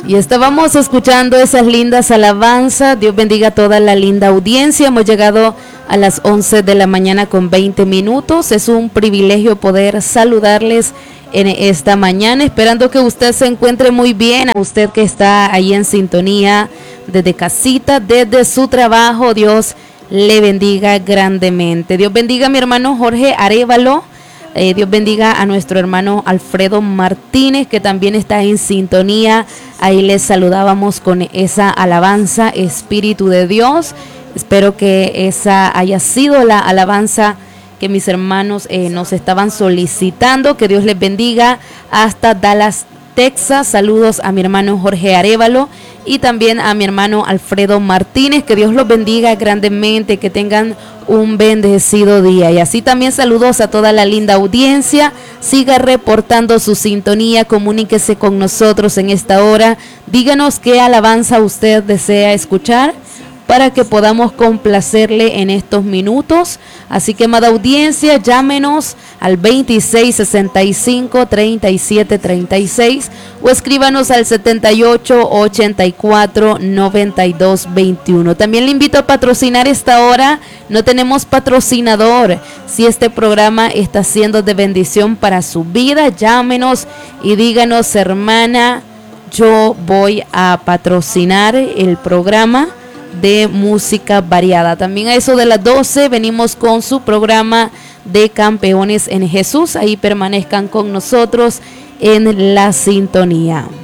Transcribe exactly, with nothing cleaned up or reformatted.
Y estábamos escuchando esas lindas alabanzas. Dios bendiga a toda la linda audiencia. Hemos llegado a las once de la mañana con veinte minutos. Es un privilegio poder saludarles en esta mañana, esperando que usted se encuentre muy bien. A usted que está ahí en sintonía desde casita, desde su trabajo, Dios le bendiga grandemente. Dios bendiga a mi hermano Jorge Arévalo. Eh, Dios bendiga a nuestro hermano Alfredo Martínez, que también está en sintonía. Ahí les saludábamos con esa alabanza, Espíritu de Dios. Espero que esa haya sido la alabanza que mis hermanos eh, nos estaban solicitando. Que Dios les bendiga hasta Dallas, Texas. Saludos a mi hermano Jorge Arévalo y también a mi hermano Alfredo Martínez. Que Dios los bendiga grandemente, que tengan un bendecido día. Y así también saludos a toda la linda audiencia. Siga reportando su sintonía, comuníquese con nosotros en esta hora. Díganos qué alabanza usted desea escuchar para que podamos complacerle en estos minutos. Así que, amada audiencia, llámenos al veintiséis sesenta y cinco, treinta y siete treinta y seis o escríbanos al setenta y ocho, ochenta y cuatro, noventa y dos veintiuno. También le invito a patrocinar esta hora. No tenemos patrocinador. Si este programa está siendo de bendición para su vida, llámenos y díganos: hermana, yo voy a patrocinar el programa de música variada. También a eso de las doce venimos con su programa de Campeones en Jesús. Ahí permanezcan con nosotros en la sintonía.